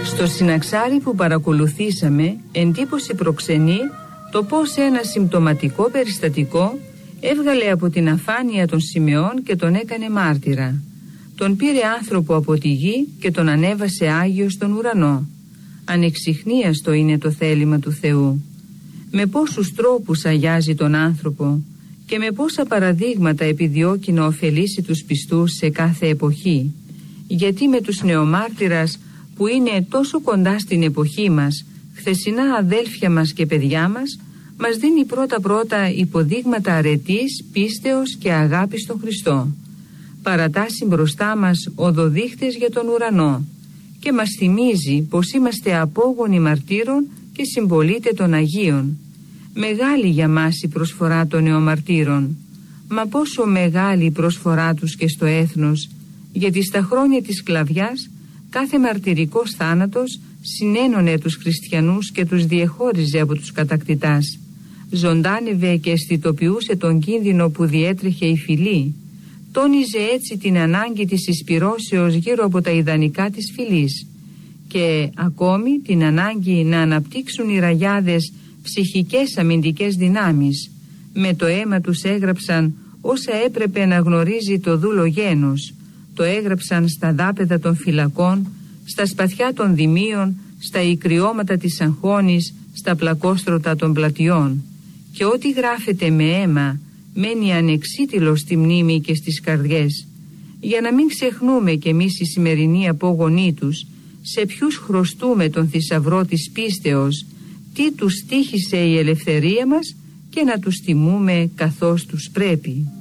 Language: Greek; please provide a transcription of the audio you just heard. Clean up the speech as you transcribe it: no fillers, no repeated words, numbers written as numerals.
Στο συναξάρι που παρακολουθήσαμε, εντύπωση προξενεί το πως ένα συμπτωματικό περιστατικό έβγαλε από την αφάνεια των σημεών και τον έκανε μάρτυρα. Τον πήρε άνθρωπο από τη γη και τον ανέβασε Άγιο στον ουρανό. Ανεξιχνίαστο είναι το θέλημα του Θεού. Με πόσους τρόπους αγιάζει τον άνθρωπο και με πόσα παραδείγματα επιδιώκει να ωφελήσει τους πιστούς σε κάθε εποχή. Γιατί με τους νεομάρτυρας που είναι τόσο κοντά στην εποχή μας, χθεσινά αδέλφια μας και παιδιά μας δίνει πρώτα υποδείγματα αρετής, πίστεως και αγάπης στον Χριστό. Παρατάσσει μπροστά μας οδοδείχτες για τον ουρανό και μας θυμίζει πως είμαστε απόγονοι μαρτύρων και συμπολίτε των Αγίων. Μεγάλη για μας η προσφορά των νεομαρτύρων, μα πόσο μεγάλη η προσφορά τους και στο έθνος, γιατί στα χρόνια της σκλαβιάς κάθε μαρτυρικός θάνατος συνένωνε τους χριστιανούς και τους διεχώριζε από τους κατακτητάς. Ζωντάνευε και αισθητοποιούσε τον κίνδυνο που διέτρεχε η φυλή. Τόνιζε έτσι την ανάγκη της εισπυρώσεως γύρω από τα ιδανικά της φυλής και ακόμη την ανάγκη να αναπτύξουν οι ραγιάδες ψυχικές αμυντικές δυνάμεις. Με το αίμα τους έγραψαν όσα έπρεπε να γνωρίζει το δούλο γένος. Το έγραψαν στα δάπεδα των φυλακών, στα σπαθιά των δημίων, στα ικριώματα της αγχώνης, στα πλακόστρωτα των πλατιών. Και ό,τι γράφεται με αίμα μένει ανεξίτηλο στη μνήμη και στις καρδιές. Για να μην ξεχνούμε κι εμείς οι σημερινοί απόγονοί τους σε ποιους χρωστούμε τον θησαυρό της πίστεως, τι τους τύχησε η ελευθερία μας και να τους τιμούμε καθώς τους πρέπει.